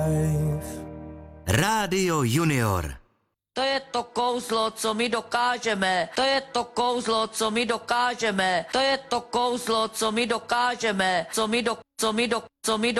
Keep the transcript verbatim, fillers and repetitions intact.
Rádio Junior. To je to kouzlo, co my dokážeme. To je to kouzlo, co my dokážeme. To je to kouzlo, co my dokážeme. Co my do, co my do, co my do